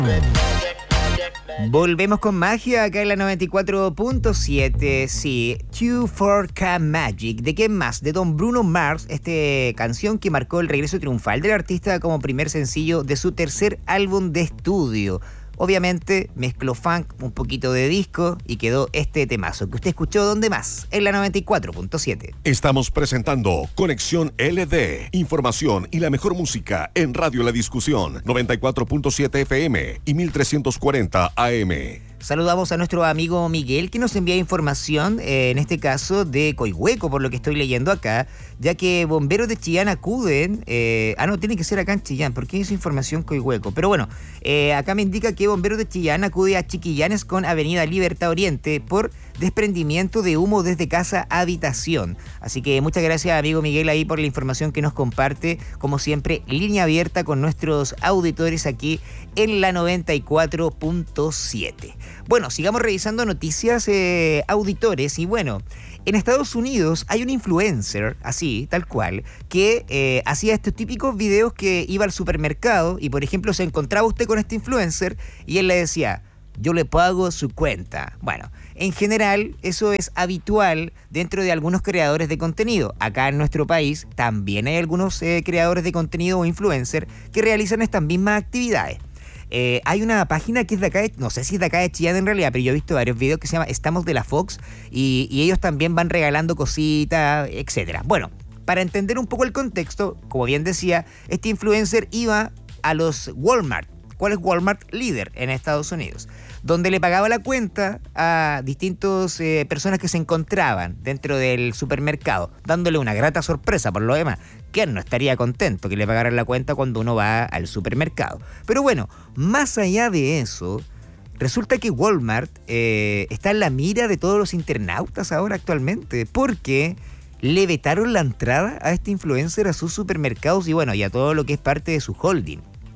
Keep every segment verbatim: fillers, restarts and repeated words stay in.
Volvemos con magia acá en la noventa y cuatro punto siete. Sí, Q cuatro K Magic. ¿De quién más? De Don Bruno Mars, esta canción que marcó el regreso triunfal del artista como primer sencillo de su tercer álbum de estudio. Obviamente mezcló funk, un poquito de disco y quedó este temazo que usted escuchó ¿dónde más? En la noventa y cuatro punto siete. Estamos presentando Conexión L D. Información y la mejor música en Radio La Discusión. noventa y cuatro punto siete F M y mil trescientos cuarenta A M. Saludamos a nuestro amigo Miguel que nos envía información, eh, en este caso de Coihueco, por lo que estoy leyendo acá, ya que bomberos de Chillán acuden, eh, ah no, tiene que ser acá en Chillán, porque es información Coihueco, pero bueno, eh, acá me indica que bomberos de Chillán acude a Chiquillanes con Avenida Libertad Oriente por desprendimiento de humo desde casa habitación. Así que muchas gracias amigo Miguel ahí por la información que nos comparte, como siempre, línea abierta con nuestros auditores aquí en la noventa y cuatro punto siete. Bueno, sigamos revisando noticias, eh, auditores, y bueno, en Estados Unidos hay un influencer, así, tal cual, que eh, hacía estos típicos videos que iba al supermercado y, por ejemplo, se encontraba usted con este influencer y él le decía, yo le pago su cuenta. Bueno, en general eso es habitual dentro de algunos creadores de contenido. Acá en nuestro país también hay algunos eh, creadores de contenido o influencers que realizan estas mismas actividades. Eh, hay una página que es de acá, de, no sé si es de acá de Chillán en realidad, pero yo he visto varios videos que se llama Estamos de la Fox y, y ellos también van regalando cositas, etcétera. Bueno, para entender un poco el contexto, como bien decía, este influencer iba a los Walmart. ¿Cuál es Walmart? Líder en Estados Unidos, donde le pagaba la cuenta a distintas eh, personas que se encontraban dentro del supermercado, dándole una grata sorpresa por lo demás. ¿Quién no estaría contento que le pagaran la cuenta cuando uno va al supermercado? Pero bueno, más allá de eso, resulta que Walmart eh, está en la mira de todos los internautas ahora actualmente, porque le vetaron la entrada a este influencer a sus supermercados y bueno, y a todo lo que es parte de su holding.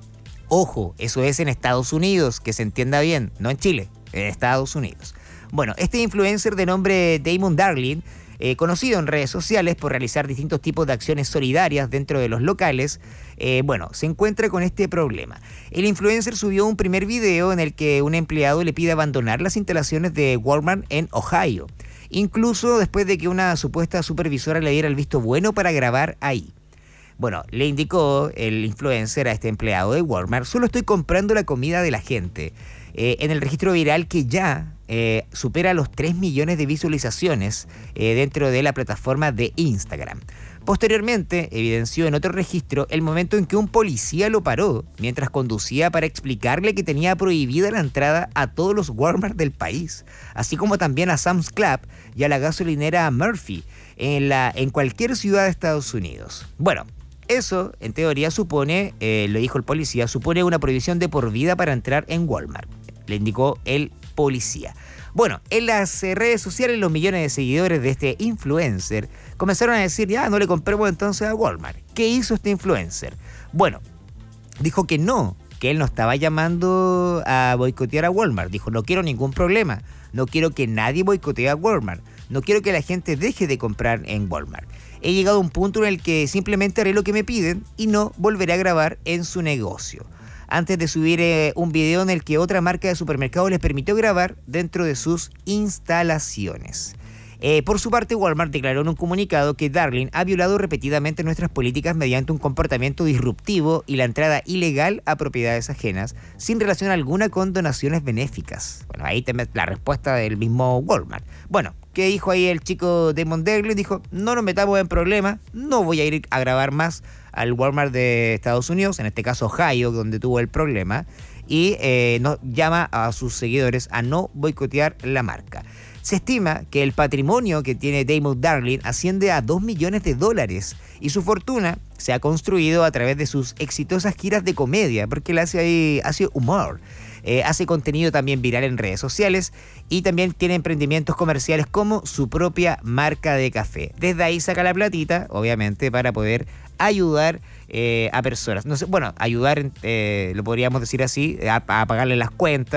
Ojo, eso es en Estados Unidos, que se entienda bien, no en Chile, en Estados Unidos. Bueno, este influencer de nombre Damon Darling, eh, conocido en redes sociales por realizar distintos tipos de acciones solidarias dentro de los locales, eh, bueno, se encuentra con este problema. El influencer subió un primer video en el que un empleado le pide abandonar las instalaciones de Walmart en Ohio, incluso después de que una supuesta supervisora le diera el visto bueno para grabar ahí. Bueno, le indicó el influencer a este empleado de Walmart, solo estoy comprando la comida de la gente. Eh, en el registro viral que ya eh, supera los tres millones de visualizaciones eh, dentro de la plataforma de Instagram. Posteriormente, evidenció en otro registro el momento en que un policía lo paró mientras conducía para explicarle que tenía prohibida la entrada a todos los Walmart del país, así como también a Sam's Club y a la gasolinera Murphy en, la, en cualquier ciudad de Estados Unidos. Bueno, eso, en teoría, supone, eh, lo dijo el policía, supone una prohibición de por vida para entrar en Walmart, le indicó el policía. Bueno, en las eh, redes sociales los millones de seguidores de este influencer comenzaron a decir, ya, no le compremos entonces a Walmart. ¿Qué hizo este influencer? Bueno, dijo que no, que él no estaba llamando a boicotear a Walmart. Dijo, no quiero ningún problema, no quiero que nadie boicotee a Walmart, no quiero que la gente deje de comprar en Walmart. He llegado a un punto en el que simplemente haré lo que me piden y no volveré a grabar en su negocio. Antes de subir eh, un video en el que otra marca de supermercados les permitió grabar dentro de sus instalaciones. Eh, por su parte, Walmart declaró en un comunicado que Darling ha violado repetidamente nuestras políticas mediante un comportamiento disruptivo y la entrada ilegal a propiedades ajenas, sin relación alguna con donaciones benéficas. Bueno, ahí te la respuesta del mismo Walmart. Bueno, ¿qué dijo ahí el chico Damon Darling? Dijo, no nos metamos en problemas, no voy a ir a grabar más al Walmart de Estados Unidos, en este caso Ohio, donde tuvo el problema, y eh, nos llama a sus seguidores a no boicotear la marca. Se estima que el patrimonio que tiene Damon Darling asciende a dos millones de dólares y su fortuna se ha construido a través de sus exitosas giras de comedia, porque él hace, ahí, hace humor. Eh, hace contenido también viral en redes sociales y también tiene emprendimientos comerciales como su propia marca de café. Desde ahí saca la platita, obviamente, para poder ayudar eh, a personas. No sé, bueno, ayudar, eh, lo podríamos decir así, a, a pagarle las cuentas,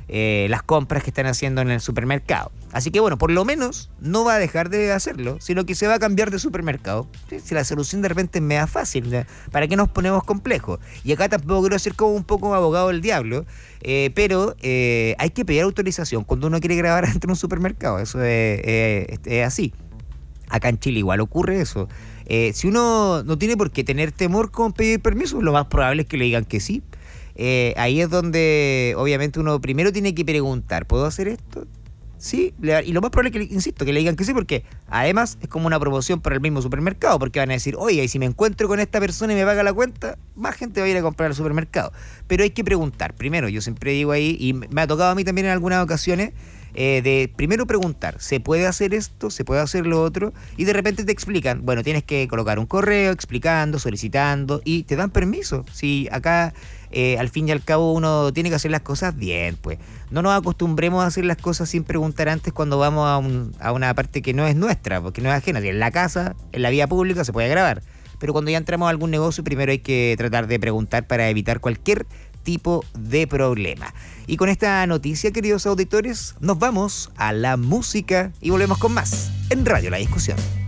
eh, las compras que están haciendo en el supermercado. Así que bueno, por lo menos no va a dejar de hacerlo, sino que se va a cambiar de supermercado. ¿Sí? Si la solución de repente es media fácil, ¿no? ¿Para qué nos ponemos complejos? Y acá tampoco quiero ser como un poco abogado del diablo, eh, pero eh, hay que pedir autorización cuando uno quiere grabar dentro de un supermercado. Eso es, es, es así. Acá en Chile igual ocurre eso. Eh, si uno no tiene por qué tener temor con pedir permiso, lo más probable es que le digan que sí. Eh, ahí es donde obviamente uno primero tiene que preguntar, ¿puedo hacer esto? Sí, y lo más probable es que, insisto, que le digan que sí, porque además es como una promoción para el mismo supermercado, porque van a decir, oye, y si me encuentro con esta persona y me paga la cuenta, más gente va a ir a comprar al supermercado. Pero hay que preguntar, primero, yo siempre digo ahí, y me ha tocado a mí también en algunas ocasiones, eh, de primero preguntar, ¿se puede hacer esto? ¿Se puede hacer lo otro? Y de repente te explican, bueno, tienes que colocar un correo explicando, solicitando, y te dan permiso. Si acá... Eh, al fin y al cabo uno tiene que hacer las cosas bien, pues. No nos acostumbremos a hacer las cosas sin preguntar antes cuando vamos a, un, a una parte que no es nuestra, porque no es ajena. Si en la casa, en la vía pública se puede grabar, pero cuando ya entramos a algún negocio primero hay que tratar de preguntar para evitar cualquier tipo de problema. Y con esta noticia, queridos auditores, nos vamos a la música y volvemos con más en Radio La Discusión.